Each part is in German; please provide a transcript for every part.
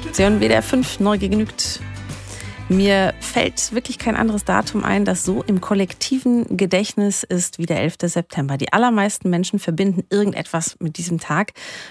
Sie hören WDR 5 neu gegenügt. Mir fällt wirklich kein anderes Datum ein, das so im kollektiven Gedächtnis ist wie der 11. September. Die allermeisten Menschen verbinden irgendetwas mit diesem Tag,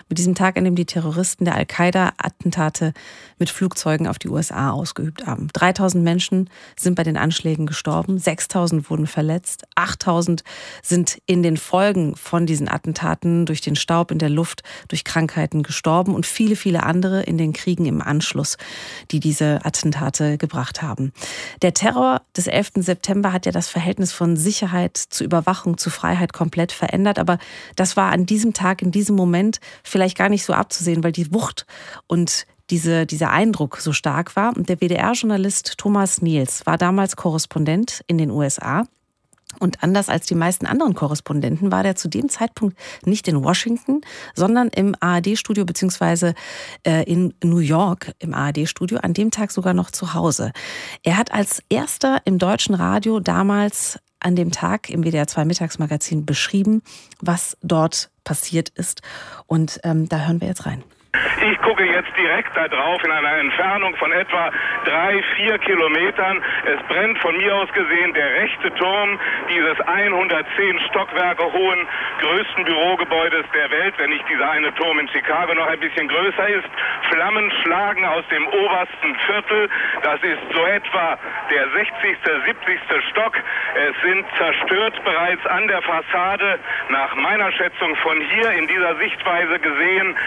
an dem die Terroristen der Al-Qaida Attentate mit Flugzeugen auf die USA ausgeübt haben. 3.000 Menschen sind bei den Anschlägen gestorben, 6.000 wurden verletzt, 8.000 sind in den Folgen von diesen Attentaten durch den Staub in der Luft, durch Krankheiten gestorben und viele, viele andere in den Kriegen im Anschluss, die diese Attentate gebracht haben. Der Terror des 11. September hat ja das Verhältnis von Sicherheit zu Überwachung, zu Freiheit komplett verändert. Aber das war an diesem Tag, in diesem Moment vielleicht gar nicht so abzusehen, weil die Wucht und dieser Eindruck so stark war. Und der WDR-Journalist Thomas Nils war damals Korrespondent in den USA. Und anders als die meisten anderen Korrespondenten war der zu dem Zeitpunkt nicht in Washington, sondern im ARD-Studio beziehungsweise in New York im ARD-Studio, an dem Tag sogar noch zu Hause. Er hat als erster im deutschen Radio damals an dem Tag im WDR 2 Mittagsmagazin beschrieben, was dort passiert ist. Und da hören wir jetzt rein. Ich gucke jetzt direkt da drauf in einer Entfernung von etwa 3-4 Kilometern. Es brennt von mir aus gesehen der rechte Turm dieses 110 Stockwerke hohen größten Bürogebäudes der Welt, wenn nicht dieser eine Turm in Chicago noch ein bisschen größer ist. Flammen schlagen aus dem obersten Viertel. Das ist so etwa der 60., 70. Stock. Es sind zerstört bereits an der Fassade, nach meiner Schätzung von hier in dieser Sichtweise gesehen,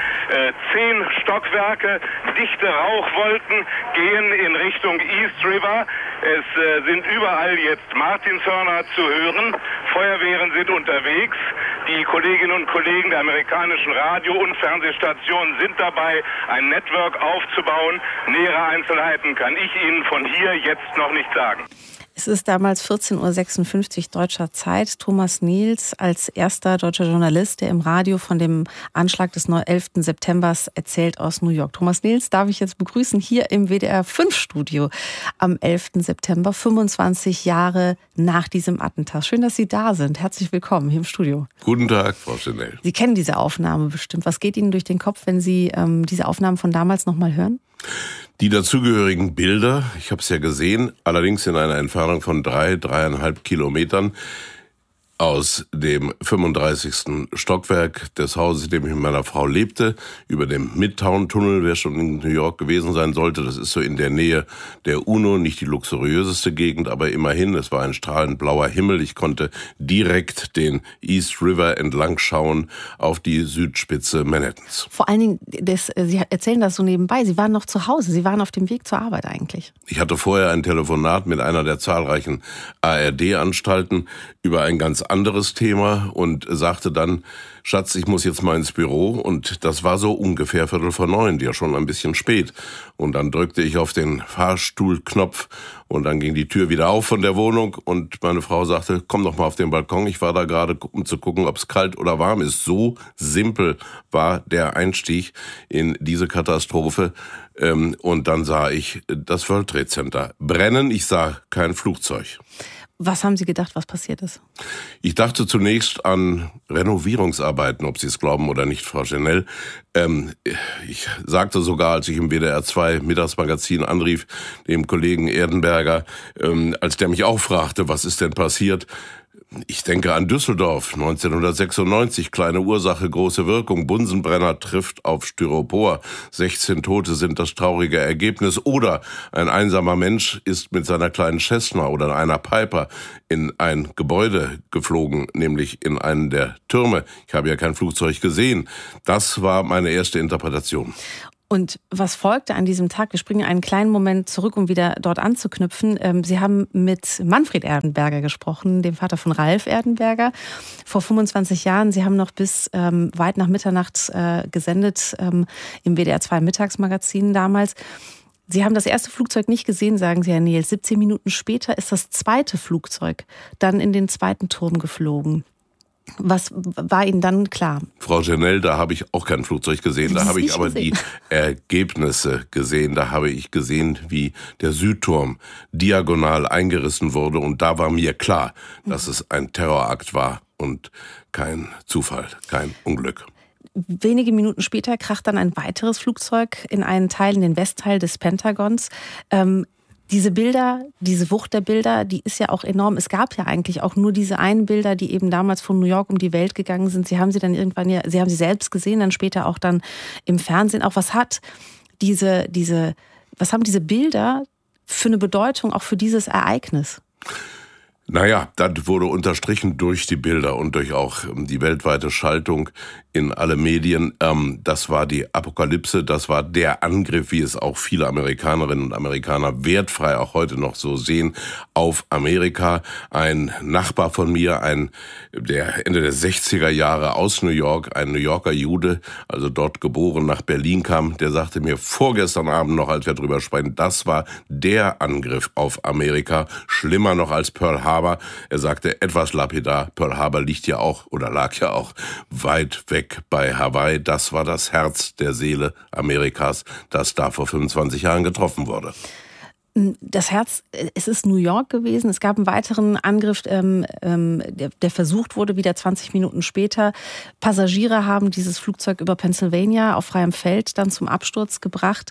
10 Stockwerke, dichte Rauchwolken gehen in Richtung East River. Es sind überall jetzt Martinshörner zu hören. Feuerwehren sind unterwegs. Die Kolleginnen und Kollegen der amerikanischen Radio- und Fernsehstationen sind dabei, ein Network aufzubauen. Nähere Einzelheiten kann ich Ihnen von hier jetzt noch nicht sagen. Es ist damals 14.56 Uhr deutscher Zeit. Thomas Nils als erster deutscher Journalist, der im Radio von dem Anschlag des 11. September erzählt aus New York. Thomas Nils darf ich jetzt begrüßen hier im WDR 5 Studio am 11. September, 25 Jahre nach diesem Attentat. Schön, dass Sie da sind. Herzlich willkommen hier im Studio. Guten Tag, Frau Chanel. Sie kennen diese Aufnahme bestimmt. Was geht Ihnen durch den Kopf, wenn Sie diese Aufnahmen von damals nochmal hören? Die dazugehörigen Bilder, ich habe es ja gesehen, allerdings in einer Entfernung von 3,5 Kilometern aus dem 35. Stockwerk des Hauses, in dem ich mit meiner Frau lebte, über dem Midtown-Tunnel, wer schon in New York gewesen sein sollte. Das ist so in der Nähe der UNO, nicht die luxuriöseste Gegend, aber immerhin, es war ein strahlend blauer Himmel. Ich konnte direkt den East River entlang schauen auf die Südspitze Manhattans. Vor allen Dingen, Sie erzählen das so nebenbei, Sie waren noch zu Hause, Sie waren auf dem Weg zur Arbeit eigentlich. Ich hatte vorher ein Telefonat mit einer der zahlreichen ARD-Anstalten über ein ganz anderes Thema und sagte dann, Schatz, ich muss jetzt mal ins Büro, und das war so ungefähr 8:45, ja schon ein bisschen spät. Und dann drückte ich auf den Fahrstuhlknopf und dann ging die Tür wieder auf von der Wohnung und meine Frau sagte, komm doch mal auf den Balkon, ich war da gerade, um zu gucken, ob es kalt oder warm ist. So simpel war der Einstieg in diese Katastrophe. Und dann sah ich das World Trade Center brennen, ich sah kein Flugzeug. Was haben Sie gedacht, was passiert ist? Ich dachte zunächst an Renovierungsarbeiten, ob Sie es glauben oder nicht, Frau Chanel. Ich sagte sogar, als ich im WDR 2 Mittagsmagazin anrief, dem Kollegen Erdenberger, als der mich auch fragte, was ist denn passiert? Ich denke an Düsseldorf, 1996, kleine Ursache, große Wirkung. Bunsenbrenner trifft auf Styropor. 16 Tote sind das traurige Ergebnis. Oder ein einsamer Mensch ist mit seiner kleinen Cessna oder einer Piper in ein Gebäude geflogen, nämlich in einen der Türme. Ich habe ja kein Flugzeug gesehen. Das war meine erste Interpretation. Und was folgte an diesem Tag? Wir springen einen kleinen Moment zurück, um wieder dort anzuknüpfen. Sie haben mit Manfred Erdenberger gesprochen, dem Vater von Ralf Erdenberger, vor 25 Jahren. Sie haben noch bis weit nach Mitternacht gesendet im WDR 2 Mittagsmagazin damals. Sie haben das erste Flugzeug nicht gesehen, sagen Sie, Herr Nils. 17 Minuten später ist das zweite Flugzeug dann in den zweiten Turm geflogen. Was war Ihnen dann klar? Frau Chanel, da habe ich auch kein Flugzeug gesehen, da habe ich aber die Ergebnisse gesehen. Da habe ich gesehen, wie der Südturm diagonal eingerissen wurde, und da war mir klar, dass es ein Terrorakt war und kein Zufall, kein Unglück. wenige Minuten später kracht dann ein weiteres Flugzeug in den Westteil des Pentagons. Diese Bilder, diese Wucht der Bilder, die ist ja auch enorm. Es gab ja eigentlich auch nur diese einen Bilder, die eben damals von New York um die Welt gegangen sind. Sie haben sie dann irgendwann Sie haben sie selbst gesehen, dann später auch dann im Fernsehen. Auch was haben diese Bilder für eine Bedeutung auch für dieses Ereignis? Naja, das wurde unterstrichen durch die Bilder und durch auch die weltweite Schaltung in alle Medien. Das war die Apokalypse, das war der Angriff, wie es auch viele Amerikanerinnen und Amerikaner wertfrei auch heute noch so sehen, auf Amerika. Ein Nachbar von mir, der Ende der 60er Jahre aus New York, ein New Yorker Jude, also dort geboren, nach Berlin kam, der sagte mir vorgestern Abend noch, als wir drüber sprechen, das war der Angriff auf Amerika, schlimmer noch als Pearl Harbor. Er sagte etwas lapidar, Pearl Harbor lag ja auch weit weg bei Hawaii. Das war das Herz der Seele Amerikas, das da vor 25 Jahren getroffen wurde. Das Herz, es ist New York gewesen. Es gab einen weiteren Angriff, der versucht wurde, wieder 20 Minuten später. Passagiere haben dieses Flugzeug über Pennsylvania auf freiem Feld dann zum Absturz gebracht.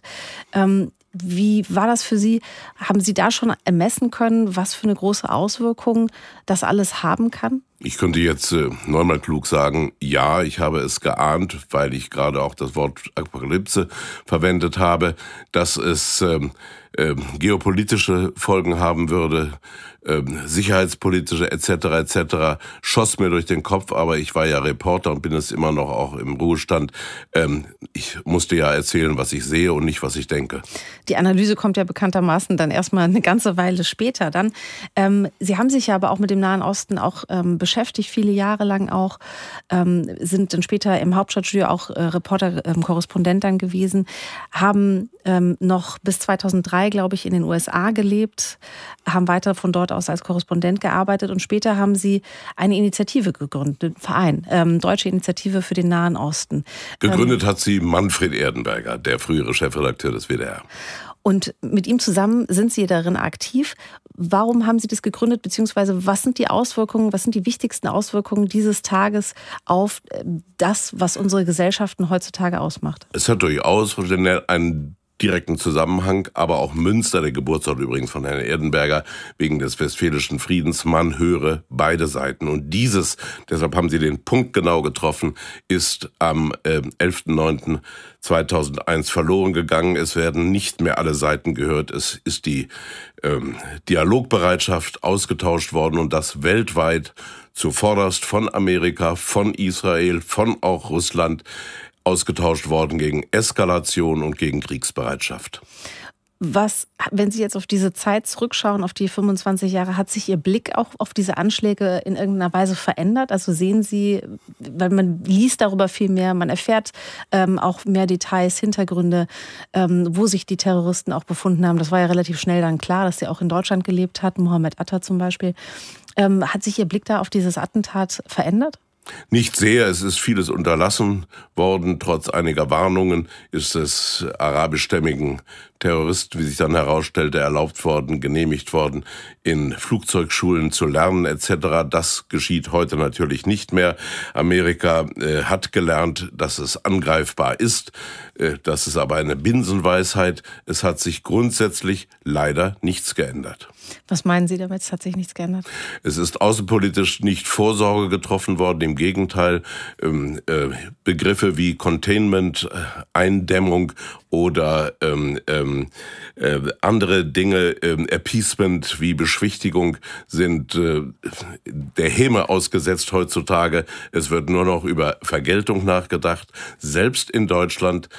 Wie war das für Sie? Haben Sie da schon ermessen können, was für eine große Auswirkung das alles haben kann? Ich könnte jetzt neunmal klug sagen, ja, ich habe es geahnt, weil ich gerade auch das Wort Apokalypse verwendet habe, dass es geopolitische Folgen haben würde, sicherheitspolitische etc., schoss mir durch den Kopf, aber ich war ja Reporter und bin es immer noch auch im Ruhestand. Ich musste ja erzählen, was ich sehe und nicht, was ich denke. Die Analyse kommt ja bekanntermaßen dann erstmal eine ganze Weile später dann. Sie haben sich ja aber auch mit dem Nahen Osten auch beschäftigt, viele Jahre lang auch, sind dann später im Hauptstadtstudio auch Reporter, Korrespondent dann gewesen, haben noch bis 2003, glaube ich, in den USA gelebt, haben weiter von dort aus als Korrespondent gearbeitet und später haben Sie eine Initiative gegründet, einen Verein, Deutsche Initiative für den Nahen Osten. Gegründet hat sie Manfred Erdenberger, der frühere Chefredakteur des WDR. Und mit ihm zusammen sind Sie darin aktiv. Warum haben Sie das gegründet, beziehungsweise was sind die Auswirkungen, was sind die wichtigsten Auswirkungen dieses Tages auf das, was unsere Gesellschaften heutzutage ausmacht? Es hat durchaus einen direkten Zusammenhang, aber auch Münster, der Geburtsort übrigens von Herrn Erdenberger, wegen des Westfälischen Friedens, man höre beide Seiten. Und deshalb haben Sie den Punkt genau getroffen, ist am 11.09.2001 verloren gegangen. Es werden nicht mehr alle Seiten gehört. Es ist die Dialogbereitschaft ausgetauscht worden und das weltweit zuvorderst von Amerika, von Israel, von auch Russland ausgetauscht worden gegen Eskalation und gegen Kriegsbereitschaft. Wenn Sie jetzt auf diese Zeit zurückschauen, auf die 25 Jahre, hat sich Ihr Blick auch auf diese Anschläge in irgendeiner Weise verändert? Also sehen Sie, weil man liest darüber viel mehr, man erfährt auch mehr Details, Hintergründe, wo sich die Terroristen auch befunden haben. Das war ja relativ schnell dann klar, dass sie auch in Deutschland gelebt hatten, Mohammed Atta zum Beispiel. Hat sich Ihr Blick da auf dieses Attentat verändert? Nicht sehr, es ist vieles unterlassen worden. Trotz einiger Warnungen ist es arabischstämmigen Terroristen, wie sich dann herausstellte, erlaubt worden, genehmigt worden, in Flugzeugschulen zu lernen etc. Das geschieht heute natürlich nicht mehr. Amerika hat gelernt, dass es angreifbar ist. Das ist aber eine Binsenweisheit. Es hat sich grundsätzlich leider nichts geändert. Was meinen Sie damit? Es hat sich nichts geändert? Es ist außenpolitisch nicht Vorsorge getroffen worden. Im Gegenteil, Begriffe wie Containment, Eindämmung oder andere Dinge, Appeasement wie Beschwichtigung sind der Häme ausgesetzt heutzutage. Es wird nur noch über Vergeltung nachgedacht. Selbst in Deutschland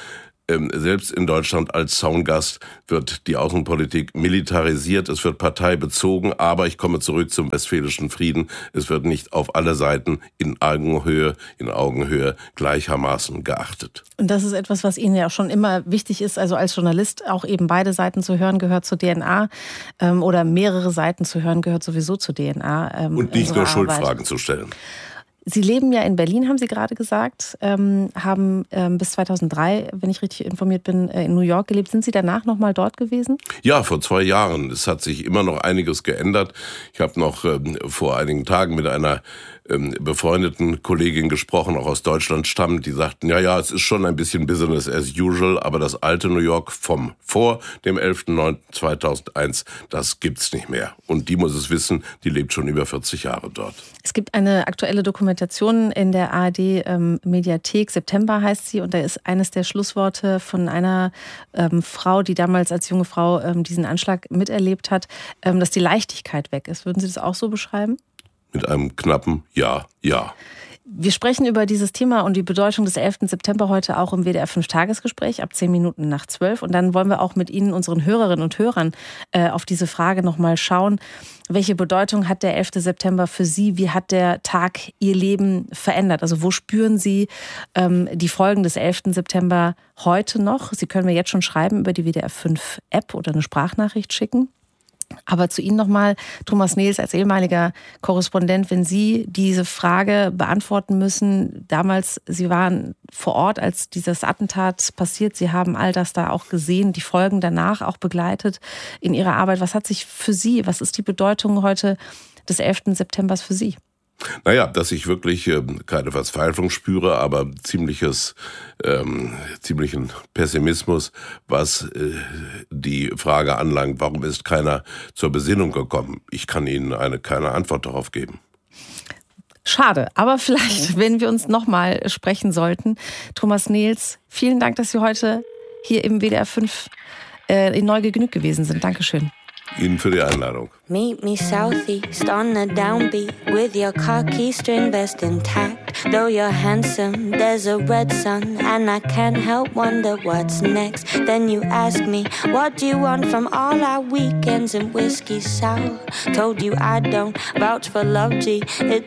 als Zaungast wird die Außenpolitik militarisiert, es wird parteibezogen, aber ich komme zurück zum Westfälischen Frieden, es wird nicht auf alle Seiten in Augenhöhe gleichermaßen geachtet. Und das ist etwas, was Ihnen ja auch schon immer wichtig ist, also als Journalist auch eben beide Seiten zu hören, gehört zur DNA oder mehrere Seiten zu hören, gehört sowieso zur DNA. Und nicht nur Schuldfragen zu stellen. Sie leben ja in Berlin, haben Sie gerade gesagt, haben bis 2003, wenn ich richtig informiert bin, in New York gelebt. Sind Sie danach noch mal dort gewesen? Ja, vor 2 Jahren. Es hat sich immer noch einiges geändert. Ich habe noch vor einigen Tagen mit einer befreundeten Kolleginnen gesprochen, auch aus Deutschland stammend, die sagten, ja, es ist schon ein bisschen Business as usual, aber das alte New York vom vor dem 11.09.2001, das gibt's nicht mehr. Und die muss es wissen, die lebt schon über 40 Jahre dort. Es gibt eine aktuelle Dokumentation in der ARD-Mediathek, September heißt sie, und da ist eines der Schlussworte von einer Frau, die damals als junge Frau diesen Anschlag miterlebt hat, dass die Leichtigkeit weg ist. Würden Sie das auch so beschreiben? Mit einem knappen Ja. Wir sprechen über dieses Thema und die Bedeutung des 11. September heute auch im WDR 5-Tagesgespräch ab 10 Minuten nach 12. Und dann wollen wir auch mit Ihnen, unseren Hörerinnen und Hörern, auf diese Frage nochmal schauen. Welche Bedeutung hat der 11. September für Sie? Wie hat der Tag Ihr Leben verändert? Also wo spüren Sie die Folgen des 11. September heute noch? Sie können mir jetzt schon schreiben über die WDR 5 App oder eine Sprachnachricht schicken. Aber zu Ihnen nochmal, Thomas Nehls, als ehemaliger Korrespondent, wenn Sie diese Frage beantworten müssen, damals, Sie waren vor Ort, als dieses Attentat passiert, Sie haben all das da auch gesehen, die Folgen danach auch begleitet in Ihrer Arbeit. Was hat sich für Sie, was ist die Bedeutung heute des 11. Septembers für Sie? Naja, dass ich wirklich keine Verzweiflung spüre, aber ziemlichen Pessimismus, was die Frage anlangt, warum ist keiner zur Besinnung gekommen? Ich kann Ihnen keine Antwort darauf geben. Schade, aber vielleicht, wenn wir uns nochmal sprechen sollten. Thomas Nehls, vielen Dank, dass Sie heute hier im WDR 5 in Neugegnüg gewesen sind. Dankeschön. Ihnen für die Einladung. Meet me southeast on the downbeat with your khaki string vest intact. Though you're handsome, there's a red sun and I can't help wonder what's next. Then you ask me, what do you want from all our weekends and whiskey sour? Told you I don't vouch for love, G. It